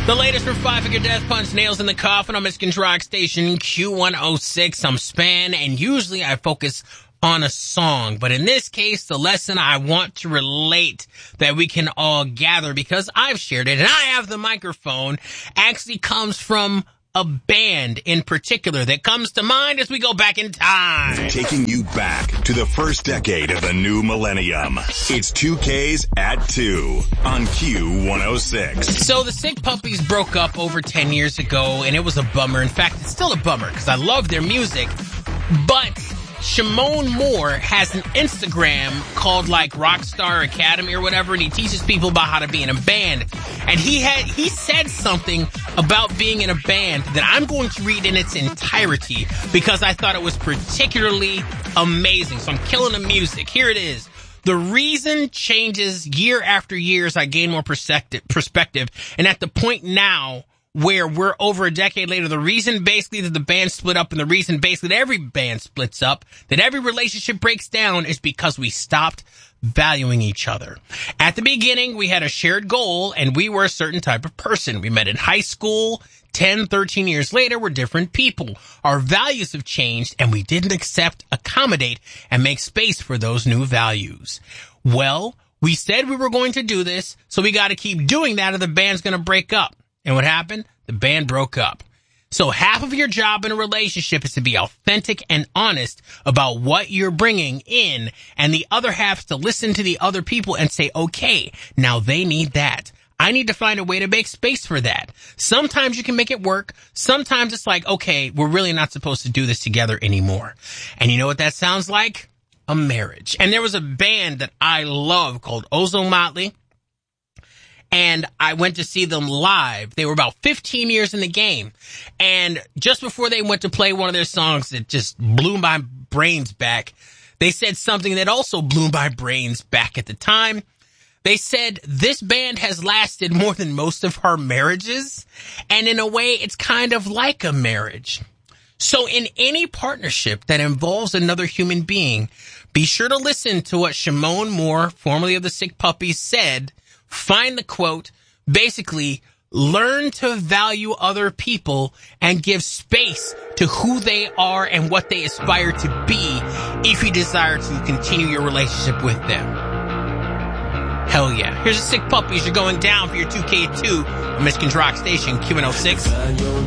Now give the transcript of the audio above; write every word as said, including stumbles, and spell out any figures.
The latest from Five Finger Death Punch, Nails in the Coffin on Michigan's Rock Station, Q one oh six. I'm Span, and usually I focus on a song. But in this case, the lesson I want to relate that we can all gather, because I've shared it and I have the microphone, actually comes from a band in particular that comes to mind as we go back in time. Taking you back to the first decade of the new millennium. It's two K's at two on Q one oh six. So the Sick Puppies broke up over ten years ago, and it was a bummer. In fact, it's still a bummer because I love their music. But Shimon Moore has an Instagram called like Rockstar Academy or whatever, and he teaches people about how to be in a band. And he had he said something about being in a band that I'm going to read in its entirety because I thought it was particularly amazing. So I'm killing the music. Here it is. The reason changes year after year as I gain more perspective, perspective. And at the point now where we're over a decade later, the reason basically that the band split up and the reason basically that every band splits up, that every relationship breaks down, is because we stopped valuing each other. At the beginning, we had a shared goal and we were a certain type of person. We met in high school. ten, thirteen years later, we're different people. Our values have changed and we didn't accept, accommodate, and make space for those new values. Well, we said we were going to do this, so we got to keep doing that or the band's going to break up. And what happened? The band broke up. So half of your job in a relationship is to be authentic and honest about what you're bringing in, and the other half is to listen to the other people and say, okay, now they need that. I need to find a way to make space for that. Sometimes you can make it work. Sometimes it's like, okay, we're really not supposed to do this together anymore. And you know what that sounds like? A marriage. And there was a band that I love called Ozone Motley. And I went to see them live. They were about fifteen years in the game. And just before they went to play one of their songs that just blew my brains back, they said something that also blew my brains back at the time. They said, this band has lasted more than most of our marriages. And in a way, it's kind of like a marriage. So in any partnership that involves another human being, be sure to listen to what Shimon Moore, formerly of the Sick Puppies, said. Find the quote. Basically, learn to value other people and give space to who they are and what they aspire to be if you desire to continue your relationship with them. Hell yeah. Here's the Sick Puppies. You're going down for your two K two on Michigan's Rock Station, Q one oh six.